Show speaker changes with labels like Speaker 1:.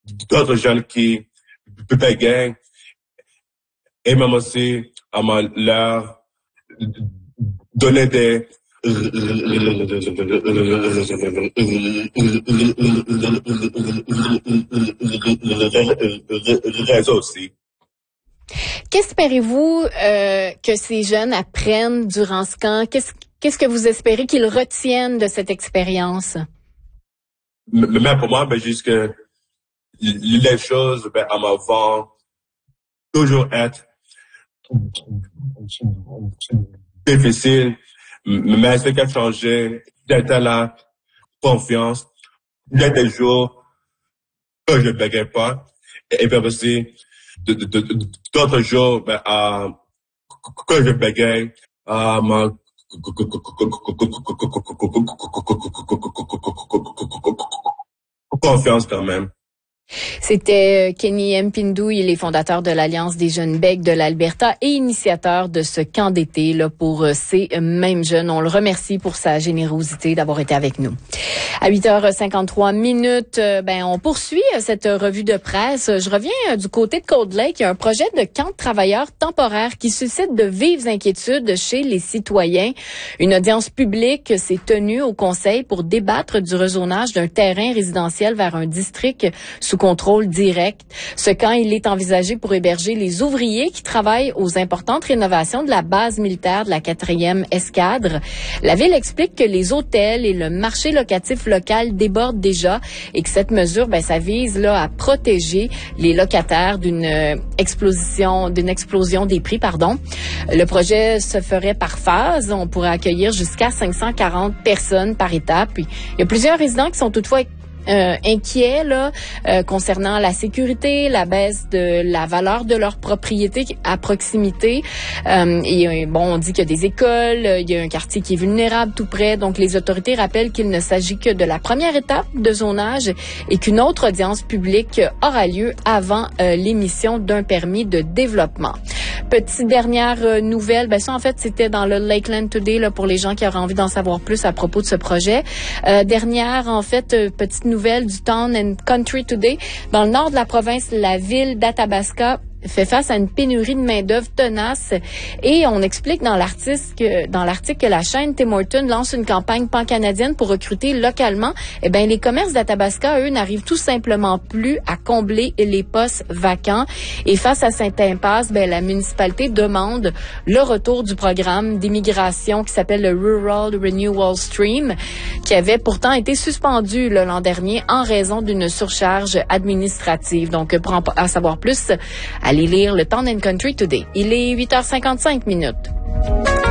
Speaker 1: d'autres jeunes qui bégaient et même aussi leur donner des réseaux aussi.
Speaker 2: Qu'espérez-vous que ces jeunes apprennent durant ce camp? Qu'est-ce que vous espérez qu'ils retiennent de cette expérience?
Speaker 1: Mais pour moi, juste que les choses, vont toujours être difficiles, mais ce qui a changé, c'était la confiance. Il y a des jours que je ne bégaye pas, et puis aussi, d'autres jours, que je bégaye, ma confiance quand même.
Speaker 2: C'était Kenny Mpindou, il est fondateur de l'Alliance des jeunes bègues de l'Alberta et initiateur de ce camp d'été là pour ces mêmes jeunes. On le remercie pour sa générosité d'avoir été avec nous. À 8h53, on poursuit cette revue de presse. Je reviens du côté de Cold Lake. Il y a un projet de camp de travailleurs temporaire qui suscite de vives inquiétudes chez les citoyens. Une audience publique s'est tenue au conseil pour débattre du rezonage d'un terrain résidentiel vers un district sous contrôle direct. Ce camp, il est envisagé pour héberger les ouvriers qui travaillent aux importantes rénovations de la base militaire de la 4e escadre. La ville explique que les hôtels et le marché locatif local débordent déjà et que cette mesure, ça vise là à protéger les locataires d'une explosion des prix, Le projet se ferait par phase. On pourrait accueillir jusqu'à 540 personnes par étape. Puis, il y a plusieurs résidents qui sont toutefois inquiets concernant la sécurité, la baisse de la valeur de leur propriété à proximité. On dit qu'il y a des écoles, il y a un quartier qui est vulnérable tout près. Donc, les autorités rappellent qu'il ne s'agit que de la première étape de zonage et qu'une autre audience publique aura lieu avant l'émission d'un permis de développement. Petite dernière nouvelle, ça en fait c'était dans le Lakeland Today là, pour les gens qui auraient envie d'en savoir plus à propos de ce projet. Petite nouvelle du Town and Country Today. Dans le nord de la province, la ville d'Athabasca fait face à une pénurie de main-d'œuvre tenace et on explique dans l'article que la chaîne Tim Hortons lance une campagne pan-canadienne pour recruter localement. Les commerces d'Athabasca, eux, n'arrivent tout simplement plus à combler les postes vacants et face à cette impasse, la municipalité demande le retour du programme d'immigration qui s'appelle le Rural Renewal Stream, qui avait pourtant été suspendu l'an dernier en raison d'une surcharge administrative. Donc, pour en savoir plus, allez lire le Town and Country Today. Il est 8h55.